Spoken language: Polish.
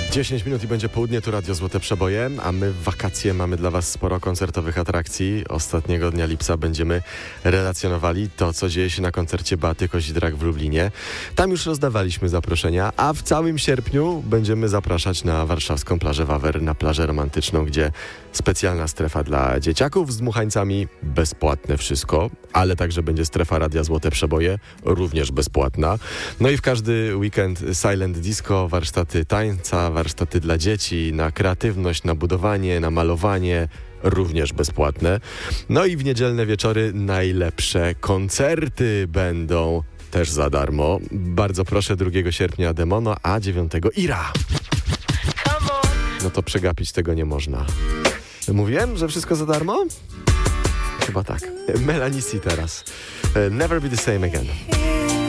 10 minut i będzie południe, tu Radio Złote Przeboje, a my w wakacje mamy dla Was sporo koncertowych atrakcji. Ostatniego dnia lipca będziemy relacjonowali to, co dzieje się na koncercie Beaty Kozidrak w Lublinie. Tam już rozdawaliśmy zaproszenia, a w całym sierpniu będziemy zapraszać na warszawską plażę Wawer, na plażę romantyczną, gdzie specjalna strefa dla dzieciaków z dmuchańcami, bezpłatne wszystko, ale także będzie strefa Radia Złote Przeboje, również bezpłatna. No i w każdy weekend silent disco, warsztaty tańca, warsztaty dla dzieci, na kreatywność, na budowanie, na malowanie, również bezpłatne. No i w niedzielne wieczory najlepsze koncerty będą też za darmo. Bardzo proszę, 2 sierpnia Demono, a 9 Ira. No to przegapić tego nie można. Mówiłem, że wszystko za darmo? Chyba tak. Melanie C teraz. Never be the same again.